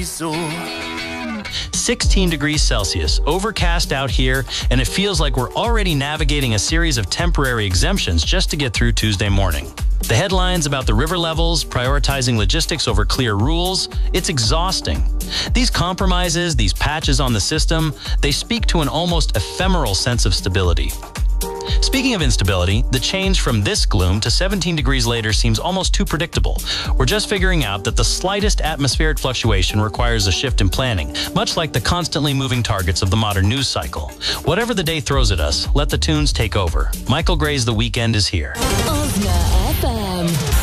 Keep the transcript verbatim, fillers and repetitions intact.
sixteen degrees Celsius, overcast out here, and it feels like we're already navigating a series of temporary exemptions just to get through Tuesday morning. The headlines about the river levels, prioritizing logistics over clear rules, it's exhausting. These compromises, these patches on the system, they speak to an almost ephemeral sense of stability. Speaking of instability, the change from this gloom to seventeen degrees later seems almost too predictable. We're just figuring out that the slightest atmospheric fluctuation requires a shift in planning, much like the constantly moving targets of the modern news cycle. Whatever the day throws at us, let the tunes take over. Michael Gray's The Weekend is here. Osna F M.